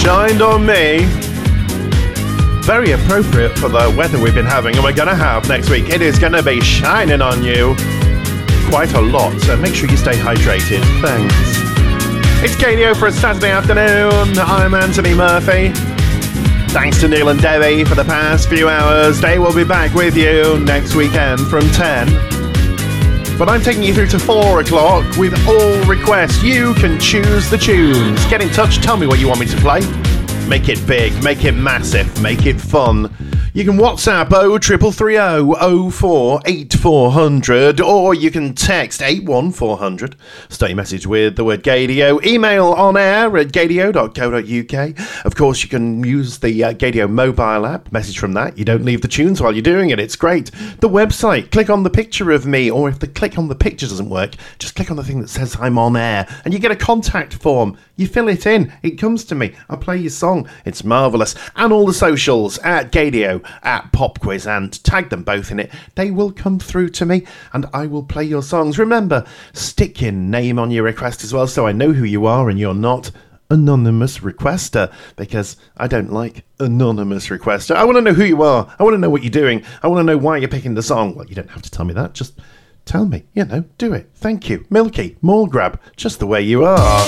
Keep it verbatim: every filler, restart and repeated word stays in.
shined on me. Very appropriate for the weather we've been having and we're going to have next week. It is going to be shining on you quite a lot, so make sure you stay hydrated. Thanks. It's K D O for a Saturday afternoon. I'm Anthony Murphy. Thanks to Neil and Debbie for the past few hours. They will be back with you next weekend from ten. But I'm taking you through to four o'clock with all requests. You can choose the tunes. Get in touch, tell me what you want me to play. Make it big, make it massive, make it fun. You can WhatsApp oh triple three oh oh four eight four hundred, or you can text eight one four hundred. Start your message with the word Gadio. Email on air at gadio dot co dot uk. Of course, you can use the uh, Gadio mobile app. Message from that. You don't leave the tunes while you're doing it. It's great. The website. Click on the picture of me, or if the click on the picture doesn't work, just click on the thing that says I'm on air, and you get a contact form. You fill it in. It comes to me. I play your song. It's marvellous. And all the socials at Gadio, at Pop Quiz, and tag them both in it. They will come through to me and I will play your songs. Remember, stick your name on your request as well so I know who you are and you're not anonymous requester, because I don't like anonymous requester. I want to know who you are. I want to know what you're doing. I want to know why you're picking the song. Well, you don't have to tell me that. Just tell me. You know, do it. Thank you. Milky, more grab, just the way you are.